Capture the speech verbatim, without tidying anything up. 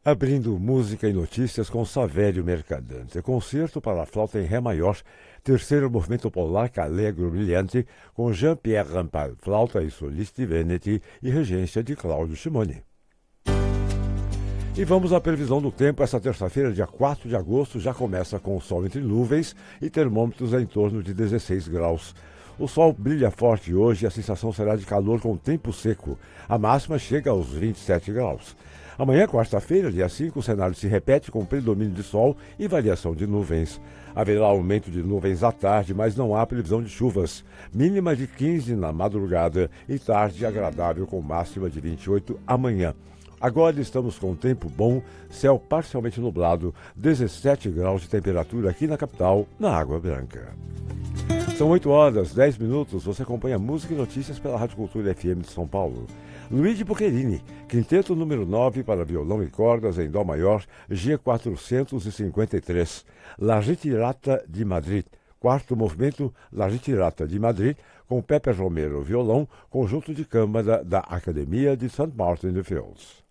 Abrindo música e notícias com Savério Mercadante. Concerto para flauta em Ré maior, terceiro movimento polaco Allegro Brilhante, com Jean-Pierre Rampal, flauta e solista Veneti e regência de Cláudio Simone. E vamos à previsão do tempo. Essa terça-feira, dia quatro de agosto, já começa com o sol entre nuvens e termômetros em torno de dezesseis graus. O sol brilha forte hoje e a sensação será de calor com tempo seco. A máxima chega aos vinte e sete graus. Amanhã, quarta-feira, dia cinco, o cenário se repete com predomínio de sol e variação de nuvens. Haverá aumento de nuvens à tarde, mas não há previsão de chuvas. Mínima de quinze na madrugada e tarde agradável com máxima de vinte e oito amanhã. Agora estamos com tempo bom, céu parcialmente nublado, dezessete graus de temperatura aqui na capital, na Água Branca. São oito horas, dez minutos, você acompanha música e notícias pela Rádio Cultura F M de São Paulo. Luigi Boccherini, quinteto número nove para violão e cordas em dó maior, G quatrocentos e cinquenta e três. La Ritirata de Madrid, quarto movimento La Ritirata de Madrid, com Pepe Romero violão, conjunto de câmara da Academia de Saint Martin de Fields.